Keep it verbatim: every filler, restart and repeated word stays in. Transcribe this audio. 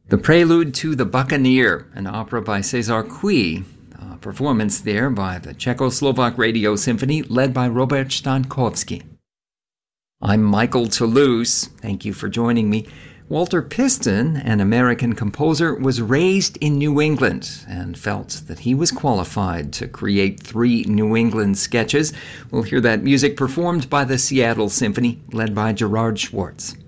The Prelude to the Buccaneer, an opera by Cesar Cui, a performance there by the Czechoslovak Radio Symphony led by Robert Stankowski. I'm Michael Toulouse. Thank you for joining me. Walter Piston, an American composer, was raised in New England and felt that he was qualified to create three New England sketches. We'll hear that music performed by the Seattle Symphony led by Gerard Schwartz.